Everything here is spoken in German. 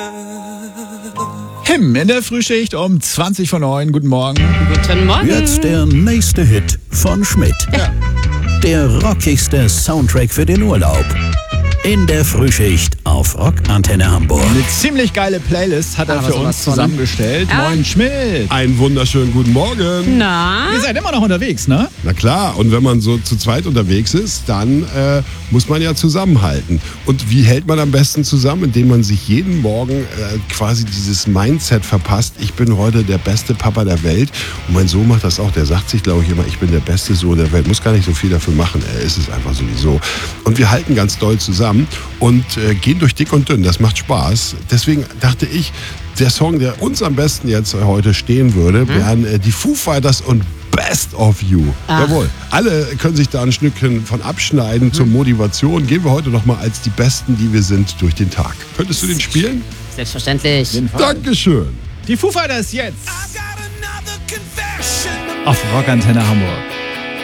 Him in der Frühschicht um 20:09. Guten Morgen. Guten Morgen. Jetzt der nächste Hit von Schmidt. Ja. Der rockigste Soundtrack für den Urlaub. In der Frühschicht auf Rock Antenne Hamburg. Eine ziemlich geile Playlist hat er Aber für sowas uns von. zusammengestellt. Ja. Moin Schmidt. Einen wunderschönen guten Morgen. Na? Ihr seid immer noch unterwegs, ne? Na klar, und wenn man so zu zweit unterwegs ist, dann muss man ja zusammenhalten. Und wie hält man am besten zusammen? Indem man sich jeden Morgen quasi dieses Mindset verpasst, ich bin heute der beste Papa der Welt. Und mein Sohn macht das auch, der sagt sich, glaube ich, immer, ich bin der beste Sohn der Welt. Muss gar nicht so viel dafür machen, er ist es einfach sowieso. Und wir halten ganz doll zusammen und gehen durch dick und dünn, das macht Spaß. Deswegen dachte ich, der Song, der uns am besten jetzt heute stehen würde, wären die Foo Fighters und Best of You. Ach. Jawohl. Alle können sich da ein Stückchen von abschneiden zur Motivation. Gehen wir heute noch mal als die Besten, die wir sind, durch den Tag. Könntest du den spielen? Selbstverständlich. Dankeschön. Die Foo Fighters jetzt auf Rock Antenne Hamburg.